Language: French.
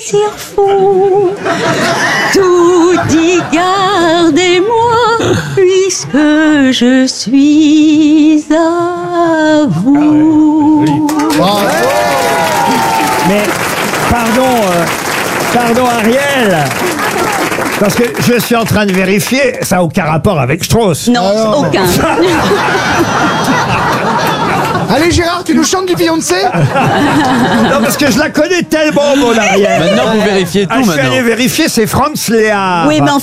plaisir fou. Tout dit gardez-moi, puisque je suis à vous. Mais, pardon Ariel, parce que je suis en train de vérifier, ça n'a aucun rapport avec Strauss. Non, aucun. Allez Gérard, tu nous chantes du Beyoncé? Non, parce que je la connais tellement, mon Ariel. Maintenant, vous vérifiez tout, Je suis allé maintenant. vérifier, c'est Franz Léard. Oui, mais